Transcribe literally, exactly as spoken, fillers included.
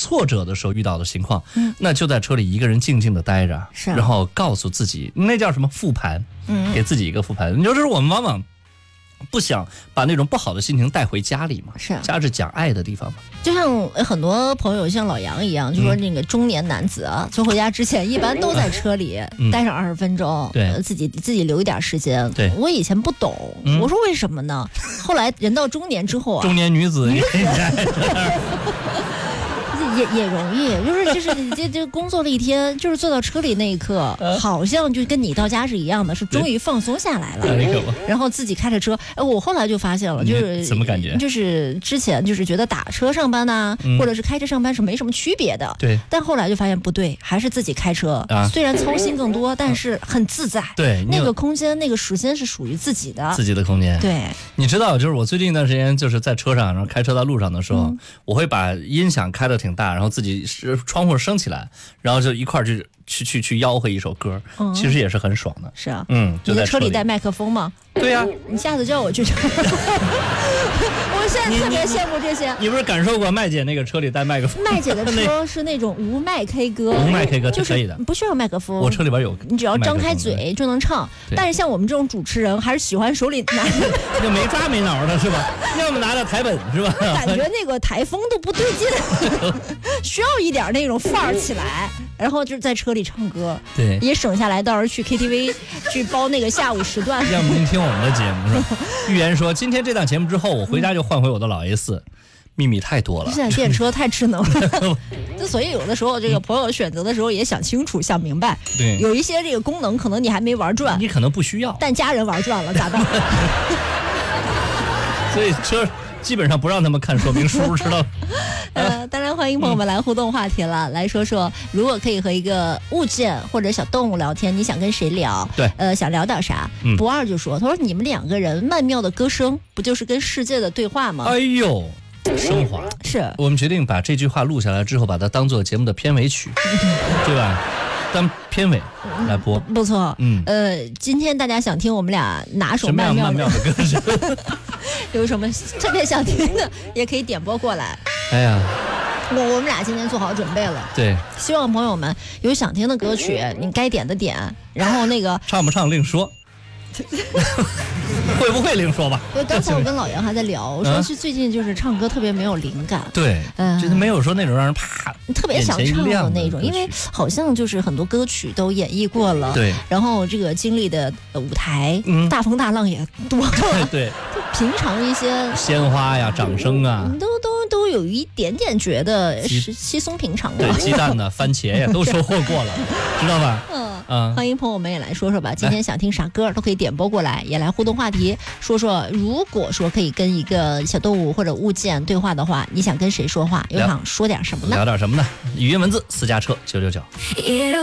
挫折的时候遇到的情况，嗯，那就在车里一个人静静的待着， 是、啊， 然后告诉自己，那叫什么复盘，嗯，给自己一个复盘。你说这是我们往往不想把那种不好的心情带回家里嘛？ 是、啊， 家是讲爱的地方嘛。 就像很多朋友像老杨一样，就说那个中年男子啊，坐、嗯、回家之前一般都在车里、嗯、待上二十分钟， 对、 呃，自己自己留一点时间。 对， 我以前不懂，嗯、我说为什么呢？后来人到中年之后啊， 中年女子也也也容易，就是就是你这这工作了一天，就是坐到车里那一刻，好像就跟你到家是一样的，是终于放松下来了。然后自己开着车，哎，我后来就发现了，就是什么感觉？ 就是之前就是觉得打车上班呐、啊嗯，或者是开车上班是没什么区别的。 对。 但后来就发现不对，还是自己开车，啊、虽然操心更多，但是很自在。 对， 那个空间，那个时间是属于自己的， 自己的空间。 对。 你知道，就是我最近一段时间就是在车上，然后开车在路上的时候，嗯、我会把音响开得挺大，然后自己窗户升起来，然后就一块儿去去去去吆喝一首歌、嗯，其实也是很爽的。 是啊， 嗯， 你的车里带麦克风吗？ 对呀、啊， 你下次叫我去唱。我现在特别羡慕这些。 你, 你, 你不是感受过麦姐那个车里带麦克风？ 麦姐的车是那种无麦 K 歌， 无麦 K 歌就是可以的， 不需要麦克风。 我车里边有， 你只要张开嘴就能唱。但是像我们这种主持人，还是喜欢手里拿着， 就没抓没挠的是吧？要么拿着台本是吧？ 感觉那个台风都不对劲，需要一点那种范儿起来。然后就是在车里唱歌， 对， 也省下来到时候去 K T V 去包那个下午时段。 要么您听我们的节目是吧？预言说，今天这档节目之后，我回家就换回我的老 S， 秘密太多了。 现在电车太智能了，所以有的时候这个朋友选择的时候也想清楚、想明白。 对， 有一些这个功能可能你还没玩转， 你可能不需要， 但家人玩转了咋办？ 所以车。基本上不让他们看说明书，知道吗？ 呃，当然欢迎朋友们来互动话题了，嗯、来说说如果可以和一个物件或者小动物聊天，你想跟谁聊？ 对， 呃，想聊点啥？嗯、不二就说，他说你们两个人曼妙的歌声，不就是跟世界的对话吗？ 哎呦，升华！ 是我们决定把这句话录下来之后，把它当做节目的片尾曲，对吧？当片尾来播， 不错。嗯，呃，今天大家想听我们俩哪首曼妙的曼妙的歌声？ 有什么特别想听的，也可以点播过来。 哎呀， 我我们俩今天做好准备了。 对， 希望朋友们有想听的歌曲，你该点的点，然后那个唱不唱另说。会不会另说吧？ 因为刚才我跟老杨还在聊，我说是最近就是唱歌特别没有灵感， 对，嗯，就是没有说那种让人啪特别想唱的那种，因为好像就是很多歌曲都演绎过了， 对， 然后这个经历的舞台、嗯、大风大浪也多了， 对， 平常一些鲜花呀、掌声啊， 都都都有一点点觉得是稀松平常的， 对，鸡蛋的、番茄呀都收获过了，知道吧？ 嗯。嗯，欢迎朋友们也来说说吧，今天想听啥歌都可以点播过来，也来互动话题，说说如果说可以跟一个小动物或者物件对话的话，你想跟谁说话？又想说点什么呢？ 聊点什么呢？语音文字私家车九九九。